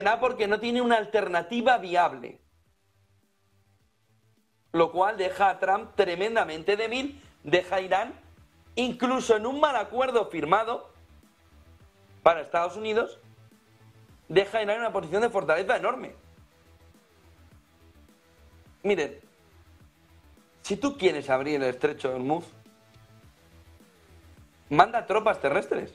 porque no tiene una alternativa viable. Lo cual deja a Trump tremendamente débil, deja a Irán, incluso en un mal acuerdo firmado para Estados Unidos, deja a Irán en una posición de fortaleza enorme. Miren, si tú quieres abrir el estrecho de Hormuz, manda tropas terrestres.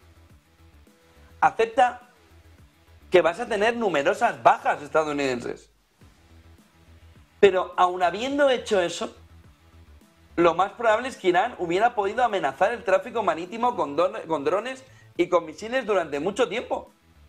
Acepta que vas a tener numerosas bajas estadounidenses. Pero aun habiendo hecho eso, lo más probable es que Irán hubiera podido amenazar el tráfico marítimo con drones y con misiles durante mucho tiempo.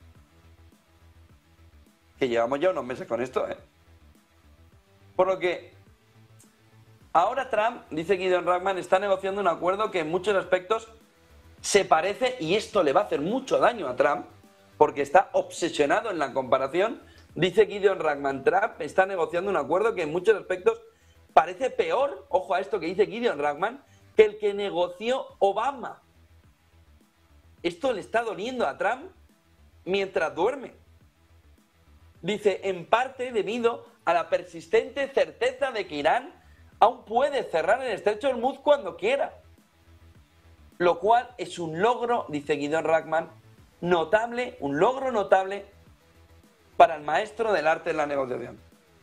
Que llevamos ya unos meses con esto, ¿eh? Por lo que ahora Trump, dice Gideon Rachman, está negociando un acuerdo que en muchos aspectos se parece, y esto le va a hacer mucho daño a Trump, porque está obsesionado en la comparación. Dice Gideon Rachman, Trump está negociando un acuerdo que en muchos aspectos parece peor, ojo a esto que dice Gideon Rachman, que el que negoció Obama. Esto le está doliendo a Trump mientras duerme. Dice, en parte debido a la persistente certeza de que Irán aún puede cerrar el estrecho de Hormuz cuando quiera. Lo cual es un logro, dice Gideon Rachman, notable, un logro notable para el maestro del arte de la negociación.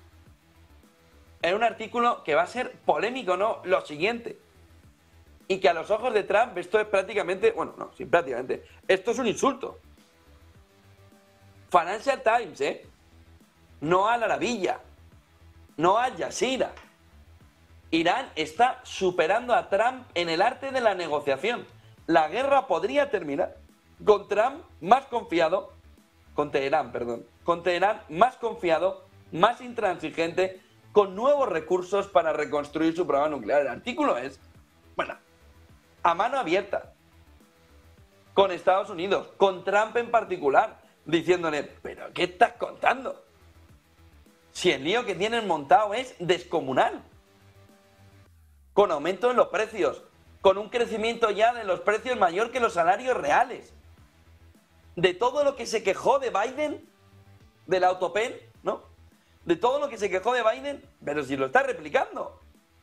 En un artículo que va a ser polémico, ¿no? Lo siguiente. Y que a los ojos de Trump esto es prácticamente, bueno, no, sí, prácticamente, esto es un insulto. Financial Times, ¿eh? No Al Arabiya, no Al Jazeera. Irán está superando a Trump en el arte de la negociación. La guerra podría terminar con Trump más confiado, con Teherán más confiado, más intransigente, con nuevos recursos para reconstruir su programa nuclear. El artículo es, bueno, a mano abierta, con Estados Unidos, con Trump en particular, diciéndole, ¿pero qué estás contando? Si el lío que tienen montado es descomunal, con aumento en los precios, con un crecimiento ya de los precios mayor que los salarios reales, de todo lo que se quejó de Biden, del autopen, ¿no? De todo lo que se quejó de Biden, pero si lo está replicando.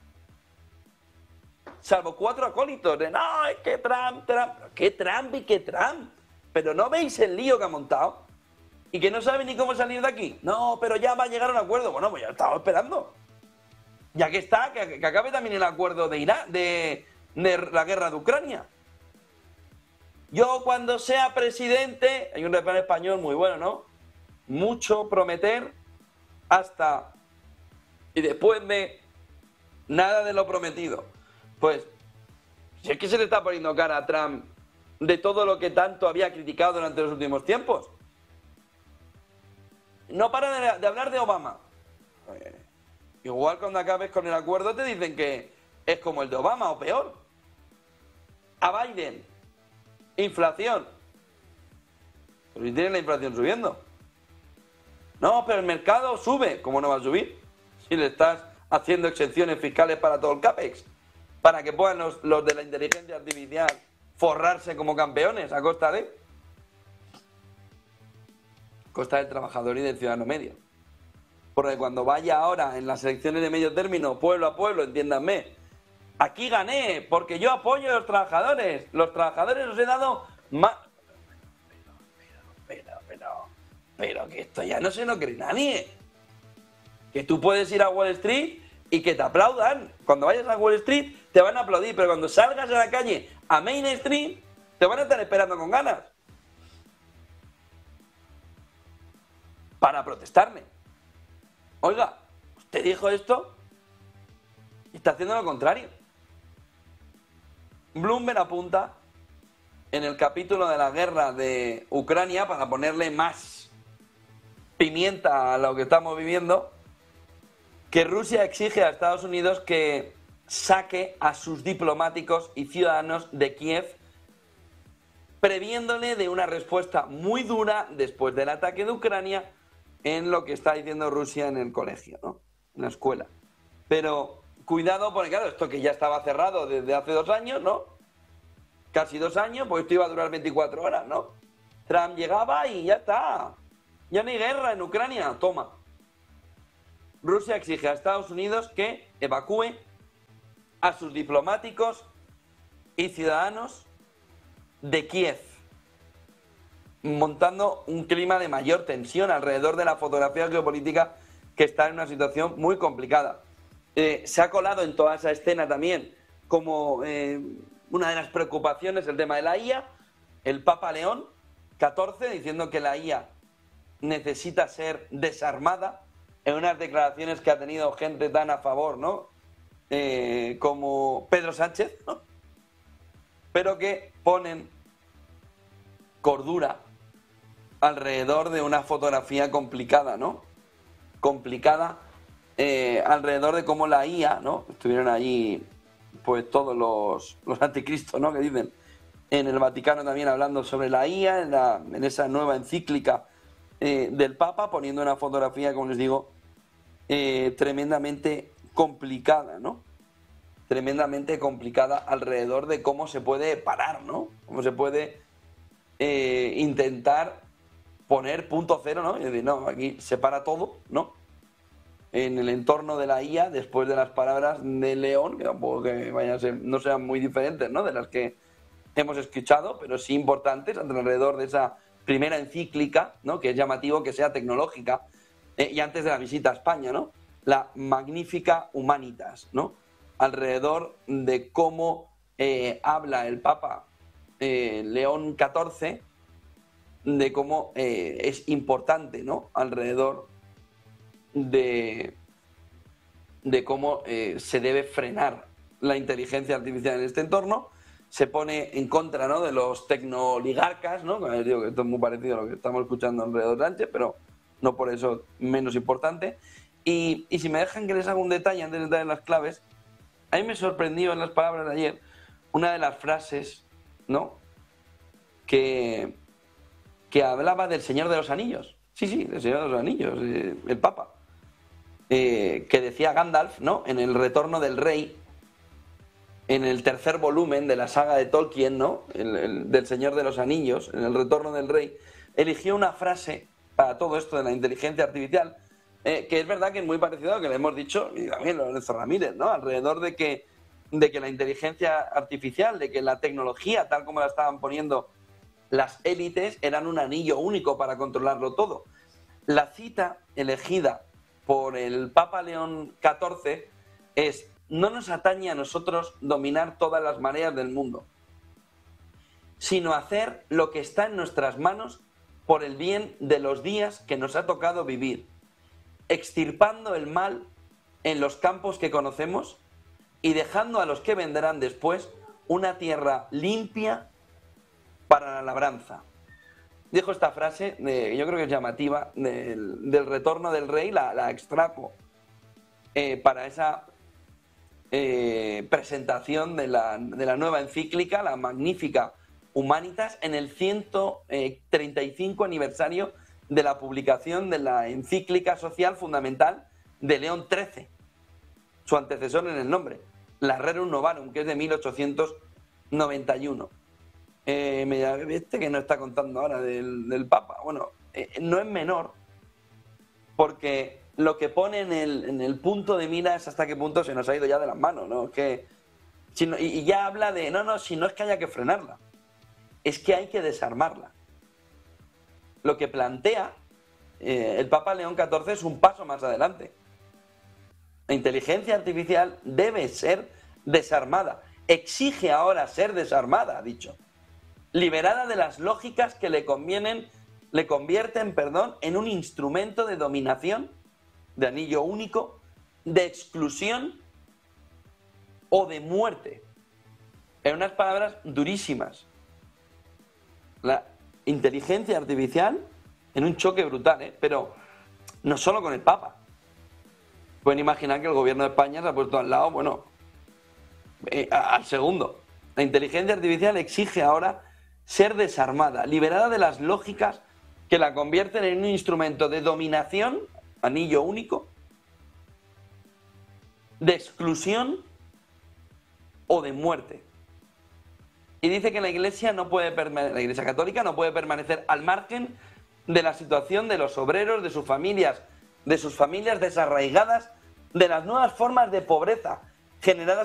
Salvo 4 acólitos de, no, es que Trump, ¿qué Trump y qué Trump? Pero ¿no veis el lío que ha montado? Y que no sabe ni cómo salir de aquí. No, pero ya va a llegar a un acuerdo. Bueno, pues ya estaba esperando. Ya que está, que acabe también el acuerdo de Irán, de la guerra de Ucrania. Yo cuando sea presidente, hay un refrán español muy bueno, ¿no? Mucho prometer hasta y después de nada de lo prometido. Pues, si es que se le está poniendo cara a Trump de todo lo que tanto había criticado durante los últimos tiempos. No para de hablar de Obama. Igual cuando acabes con el acuerdo te dicen que es como el de Obama o peor. A Biden, inflación. Pero si tiene la inflación subiendo. No, pero el mercado sube. ¿Cómo no va a subir? Si le estás haciendo exenciones fiscales para todo el CAPEX. Para que puedan los de la inteligencia artificial forrarse como campeones a costa de... costa del trabajador y del ciudadano medio. Porque cuando vaya ahora en las elecciones de medio término, pueblo a pueblo, entiéndanme, aquí gané porque yo apoyo a los trabajadores. Los trabajadores os he dado más... Pero que esto ya no se lo cree nadie. Que tú puedes ir a Wall Street y que te aplaudan. Cuando vayas a Wall Street te van a aplaudir, pero cuando salgas a la calle, a Main Street, te van a estar esperando con ganas para protestarme. Oiga, usted dijo esto y está haciendo lo contrario. Bloomberg apunta en el capítulo de la guerra de Ucrania, para ponerle más pimienta a lo que estamos viviendo, que Rusia exige a Estados Unidos que saque a sus diplomáticos y ciudadanos de Kiev, previéndole de una respuesta muy dura después del ataque de Ucrania en lo que está diciendo Rusia en el colegio, ¿no? En la escuela. Pero cuidado, porque claro, esto que ya estaba cerrado desde hace 2 años, ¿no? Casi 2 años, pues esto iba a durar 24 horas, ¿no? Trump llegaba y ya está. Ya no hay guerra en Ucrania, toma. Rusia exige a Estados Unidos que evacúe a sus diplomáticos y ciudadanos de Kiev, montando un clima de mayor tensión alrededor de la fotografía geopolítica que está en una situación muy complicada. Se ha colado en toda esa escena también como una de las preocupaciones el tema de la IA, el Papa León XIV diciendo que la IA necesita ser desarmada en unas declaraciones que ha tenido gente tan a favor, ¿no? Como Pedro Sánchez, ¿no? Pero que ponen cordura alrededor de una fotografía complicada, ¿no? Complicada alrededor de cómo la IA, ¿no? Estuvieron allí pues todos los anticristos, ¿no? Que dicen en el Vaticano también hablando sobre la IA, en esa nueva encíclica del Papa, poniendo una fotografía, como les digo, tremendamente complicada, ¿no? Tremendamente complicada alrededor de cómo se puede parar, ¿no? Cómo se puede intentar poner punto cero, ¿no? Y decir, no, aquí se para todo, ¿no? En el entorno de la IA, después de las palabras de León, que tampoco que vayan a ser, no sean muy diferentes, ¿no? De las que hemos escuchado, pero sí importantes alrededor de esa primera encíclica, ¿no? Que es llamativo que sea tecnológica, y antes de la visita a España, ¿no? La Magnificat Humanitas, ¿no? Alrededor de cómo habla el Papa León XIV, de cómo es importante, ¿no? Alrededor de cómo se debe frenar la inteligencia artificial en este entorno. Se pone en contra, ¿no? De los tecnooligarcas, ¿no? Les digo que esto es muy parecido a lo que estamos escuchando alrededor de Sánchez, pero no por eso menos importante. Y si me dejan que les haga un detalle antes de entrar en las claves, a mí me sorprendió en las palabras de ayer una de las frases, ¿no? Que hablaba del Señor de los Anillos. Sí, del Señor de los Anillos, el Papa. Que decía Gandalf, ¿no? En el Retorno del Rey, en el tercer volumen de la saga de Tolkien, ¿no? Del Señor de los Anillos, en el Retorno del Rey, eligió una frase para todo esto de la inteligencia artificial, que es verdad que es muy parecido a lo que le hemos dicho, y también Lorenzo Ramírez, ¿no? Alrededor de que la inteligencia artificial, de que la tecnología, tal como la estaban poniendo las élites, eran un anillo único para controlarlo todo. La cita elegida por el Papa León XIV es: no nos atañe a nosotros dominar todas las mareas del mundo, sino hacer lo que está en nuestras manos por el bien de los días que nos ha tocado vivir, extirpando el mal en los campos que conocemos y dejando a los que vendrán después una tierra limpia para la labranza. Dijo esta frase, yo creo que es llamativa, del Retorno del Rey, la extrajo para esa presentación de la nueva encíclica, la Magnificat Humanitas, en el 135 aniversario de la publicación de la encíclica social fundamental de León XIII, su antecesor en el nombre, la Rerum Novarum, que es de 1891. Que no está contando ahora del Papa. Bueno, no es menor, porque lo que pone en el punto de mira es hasta qué punto se nos ha ido ya de las manos, ¿no? Es que, y ya habla de, si no es que haya que frenarla, es que hay que desarmarla. Lo que plantea el Papa León XIV es un paso más adelante. La inteligencia artificial debe ser desarmada. Exige ahora ser desarmada, ha dicho. Liberada de las lógicas que le convierten, en un instrumento de dominación, de anillo único, de exclusión o de muerte. En unas palabras durísimas. La inteligencia artificial en un choque brutal, pero no solo con el Papa. Pueden imaginar que el gobierno de España se ha puesto al lado, al segundo. La inteligencia artificial exige ahora ser desarmada, liberada de las lógicas que la convierten en un instrumento de dominación, anillo único, de exclusión o de muerte. Y dice que la Iglesia Católica no puede permanecer al margen de la situación de los obreros, de sus familias desarraigadas, de las nuevas formas de pobreza generadas